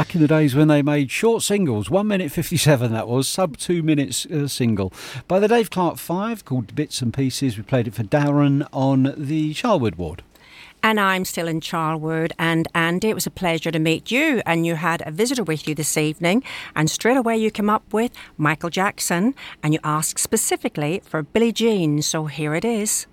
back in the days when they made short singles, 1 minute 57 that was, sub 2 minutes single, by the Dave Clark Five called Bits and Pieces. We played it for Darren on the Charlwood ward. And I'm still in Charlwood. And Andy, it was a pleasure to meet you. And you had a visitor with you this evening. And straight away you came up with Michael Jackson. And you asked specifically for Billie Jean. So here it is.